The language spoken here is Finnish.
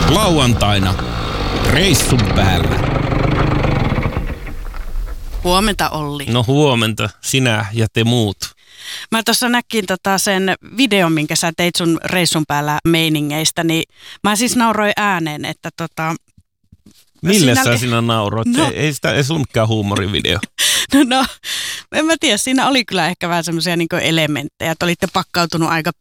Lauantaina reissun päällä. Huomenta, Olli. No huomenta, sinä ja te muut. Mä tuossa näkin sen videon, minkä sä teit sun reissun päällä meiningeistä, niin mä siis nauroin ääneen, että Mille sinä nauroit? No. Ei sunkkaan huumorivideo. No, en mä tiedä. Siinä oli kyllä ehkä vähän semmoisia niin elementtejä, että olitte pakkautunut aika